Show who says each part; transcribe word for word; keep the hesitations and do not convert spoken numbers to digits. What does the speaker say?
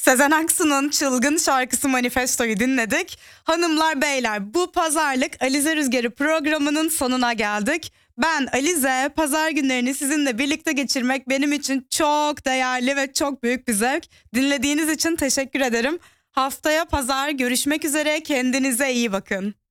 Speaker 1: Sezen Aksu'nun çılgın şarkısı Manifesto'yu dinledik. Hanımlar beyler, bu pazarlık Alize Rüzgarı programının sonuna geldik. Ben Alize, pazar günlerini sizinle birlikte geçirmek benim için çok değerli ve çok büyük bir zevk. Dinlediğiniz için teşekkür ederim. Haftaya pazar görüşmek üzere, kendinize iyi bakın.